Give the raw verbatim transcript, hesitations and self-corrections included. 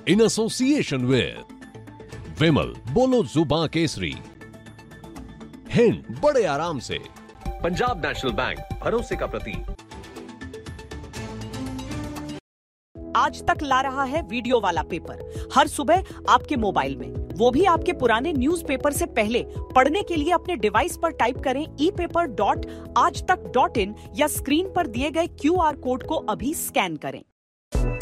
In association with विमल, बोलो जुबान केसरी, हिंद, बड़े आराम से, पंजाब नेशनल बैंक, भरोसे का प्रतीक। आज तक ला रहा है वीडियो वाला पेपर हर सुबह आपके मोबाइल में, वो भी आपके पुराने न्यूज़पेपर से पहले। पढ़ने के लिए अपने डिवाइस पर टाइप करें ई पेपर डॉट आज तक डॉट इन या स्क्रीन पर दिए गए क्यू आर कोड को अभी स्कैन करें।